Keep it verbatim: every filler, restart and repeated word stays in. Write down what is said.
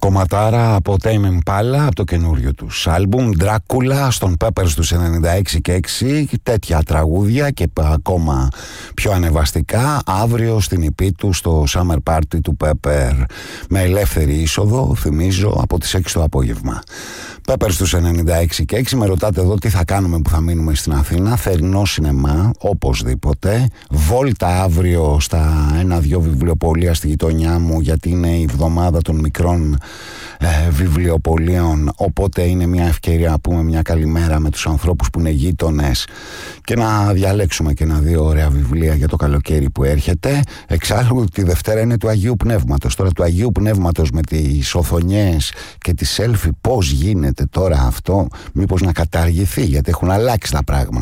Κομματάρα από Tame Impala, από το καινούριο τους άλμπουμ Dracula, στον Peppers τους ενενήντα έξι και έξι. Τέτοια τραγούδια και ακόμα πιο ανεβαστικά αύριο στην ι πι του στο Summer Party του Pepper, με ελεύθερη είσοδο, θυμίζω, από τις έξι το απόγευμα. Peppers τους ενενήντα έξι και έξι. Με ρωτάτε εδώ τι θα κάνουμε που θα μείνουμε στην Αθήνα. Θερινό σινεμά, οπωσδήποτε. Βόλτα αύριο στα ένα-δυο βιβλιοπωλεία στη γειτονιά μου, γιατί είναι η εβδομάδα των μικρών ε, βιβλιοπωλείων, οπότε είναι μια ευκαιρία να πούμε μια καλημέρα με τους ανθρώπους που είναι γείτονες και να διαλέξουμε και ένα-δύο ωραία βιβλία για το καλοκαίρι που έρχεται. Εξάλλου τη Δευτέρα είναι του Αγίου Πνεύματος. Τώρα του Αγίου Πνεύματος με τις οθονιές και τη selfie, πώς γίνεται τώρα αυτό? Μήπως να καταργηθεί, γιατί έχουν αλλάξει τα πράγματα.